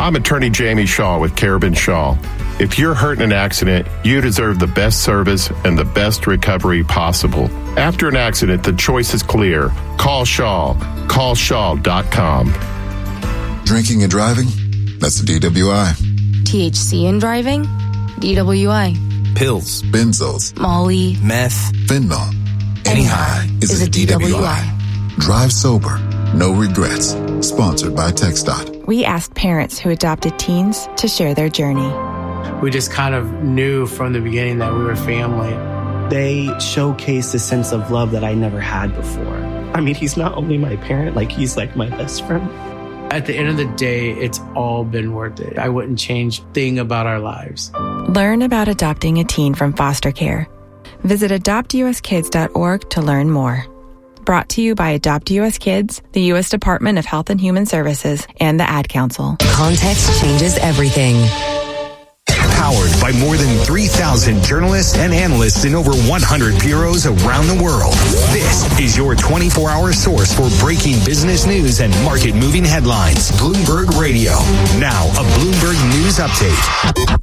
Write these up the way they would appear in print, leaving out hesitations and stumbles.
I'm attorney Jamie Shaw with Carabin Shaw. If you're hurt in an accident, you deserve the best service and the best recovery possible. After an accident, the choice is clear. Call Shaw. CallShaw.com. Drinking and driving? That's a DWI. THC in driving? DWI. Pills, benzos, Molly, meth, fentanyl. Any high is a DWI. Drive sober. No regrets. Sponsored by TxDOT. We asked parents who adopted teens to share their journey. We just kind of knew from the beginning that we were family. They showcased a sense of love that I never had before. I mean, he's not only my parent, he's like my best friend. At the end of the day, it's all been worth it. I wouldn't change a thing about our lives. Learn about adopting a teen from foster care. Visit adoptuskids.org to learn more. Brought to you by Adopt US Kids, the U.S. Department of Health and Human Services, and the Ad Council. Context changes everything. Powered by more than 3,000 journalists and analysts in over 100 bureaus around the world. This is your 24-hour source for breaking business news and market-moving headlines. Bloomberg Radio. Now, a Bloomberg News Update.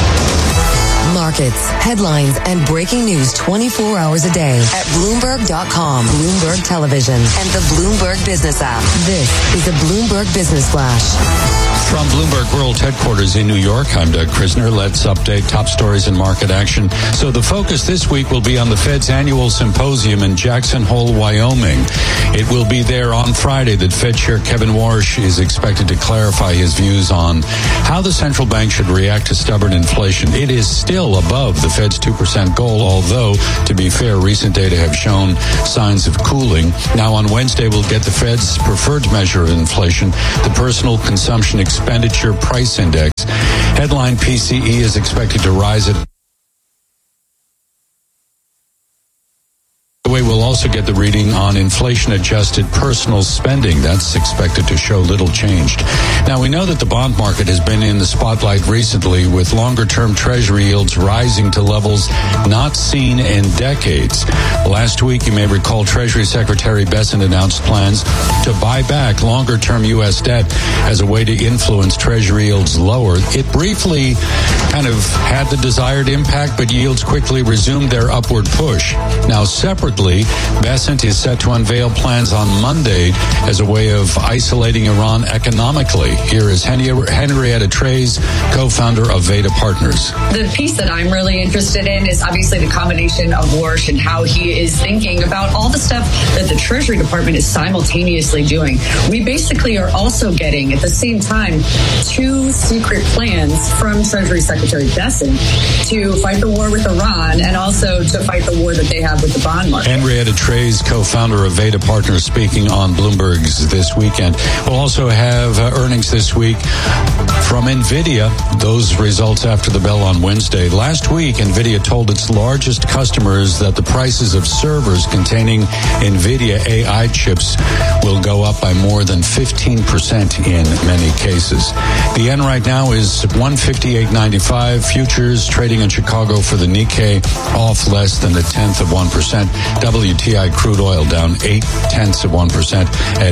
Markets, headlines, and breaking news 24 hours a day at Bloomberg.com, Bloomberg Television, and the Bloomberg Business app. This is the Bloomberg Business Flash. From Bloomberg World Headquarters in New York, I'm Doug Krisner. Let's update top stories and market action. So the focus this week will be on the Fed's annual symposium in Jackson Hole, Wyoming. It will be there on Friday that Fed Chair Kevin Warsh is expected to clarify his views on how the central bank should react to stubborn inflation. It is still above the Fed's 2% goal, although, to be fair, recent data have shown signs of cooling. Now, on Wednesday, we'll get the Fed's preferred measure of inflation, the Personal Consumption Expenditure Price Index. Headline PCE is expected to rise at we'll also get the reading on inflation-adjusted personal spending. That's expected to show little change. Now, we know that the bond market has been in the spotlight recently, with longer-term Treasury yields rising to levels not seen in decades. Last week, you may recall Treasury Secretary Bessent announced plans to buy back longer-term U.S. debt as a way to influence Treasury yields lower. It briefly kind of had the desired impact, but yields quickly resumed their upward push. Now, separately, Bessent is set to unveil plans on Monday as a way of isolating Iran economically. Here is Henrietta Trey's co-founder of Veda Partners. The piece that I'm really interested in is obviously the combination of Warsh and how he is thinking about all the stuff that the Treasury Department is simultaneously doing. We basically are also getting, at the same time, two secret plans from Treasury Secretary Bessent to fight the war with Iran and also to fight the war that they have with the bond market. Henrietta Trey's co-founder of Veda Partners speaking on Bloomberg's This Weekend. We'll also have earnings this week from NVIDIA. Those results after the bell on Wednesday. Last week, NVIDIA told its largest customers that the prices of servers containing NVIDIA AI chips will go up by more than 15% in many cases. The yen right now is 158.95. Futures trading in Chicago for the Nikkei off less than 1/10%. WTI crude oil down 0.8% at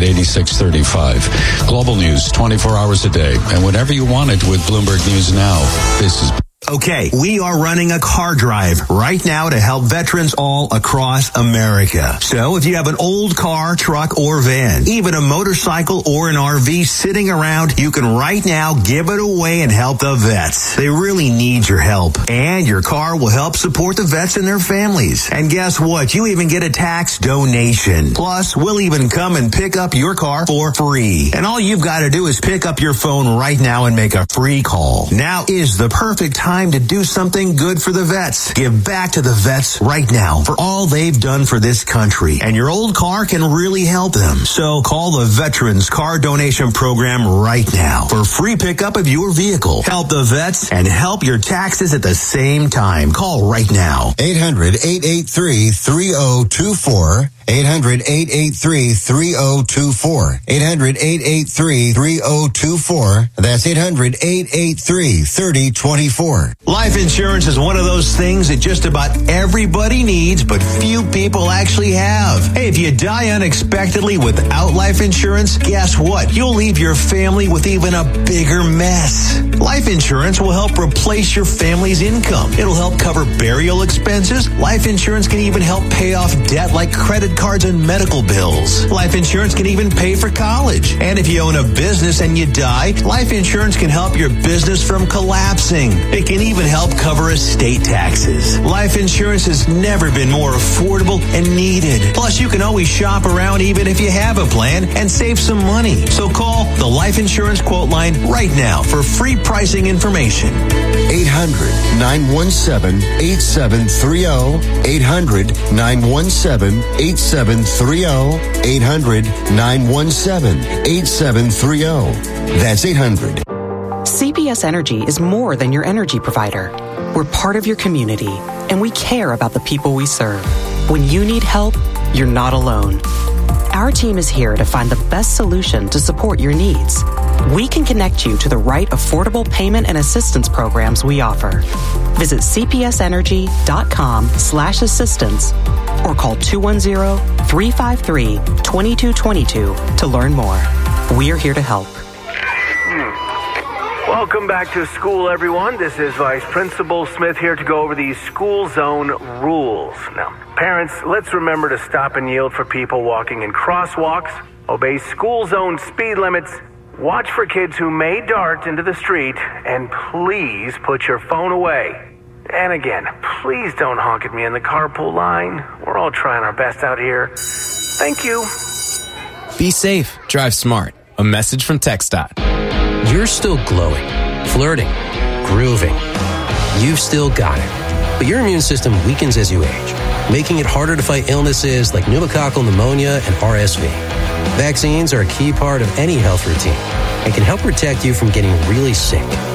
86.35. Global news 24 hours a day, and whenever you want it with Bloomberg News Now. This is Okay, we are running a car drive right now to help veterans all across America. So if you have an old car, truck, or van, even a motorcycle or an RV sitting around, you can right now give it away and help the vets. They really need your help. And your car will help support the vets and their families. And guess what? You even get a tax donation. Plus, we'll even come and pick up your car for free. And all you've got to do is pick up your phone right now and make a free call. Now is the perfect time to do something good for the vets. Give back to the vets right now for all they've done for this country. And your old car can really help them. So call the Veterans Car Donation Program right now for free pickup of your vehicle. Help the vets and help your taxes at the same time. Call right now. 800-883-3024. 800-883-3024. 800-883-3024. That's 800-883-3024. 224. Life insurance is one of those things that just about everybody needs, but few people actually have. Hey, if you die unexpectedly without life insurance, guess what? You'll leave your family with even a bigger mess. Life insurance will help replace your family's income. It'll help cover burial expenses. Life insurance can even help pay off debt like credit cards and medical bills. Life insurance can even pay for college. And if you own a business and you die, life insurance can help your business from collapsing. It can even help cover estate taxes. Life insurance has never been more affordable and needed. Plus, you can always shop around even if you have a plan and save some money. So call the Life Insurance Quote Line right now for free pricing information. 800-917-8730. 800-917-8730. 800-917-8730. That's 800. CPS Energy is more than your energy provider. We're part of your community, and we care about the people we serve. When you need help, you're not alone. Our team is here to find the best solution to support your needs. We can connect you to the right affordable payment and assistance programs we offer. Visit cpsenergy.com/assistance or call 210-353-2222 to learn more. We're here to help. Welcome back to school, everyone. This is Vice Principal Smith here to go over these school zone rules. Now, parents, let's remember to stop and yield for people walking in crosswalks, obey school zone speed limits, watch for kids who may dart into the street, and please put your phone away. And again, please don't honk at me in the carpool line. We're all trying our best out here. Thank you. Be safe. Drive smart. A message from TxDOT. You're still glowing, flirting, grooving. You've still got it. But your immune system weakens as you age, making it harder to fight illnesses like pneumococcal pneumonia and RSV. Vaccines are a key part of any health routine and can help protect you from getting really sick.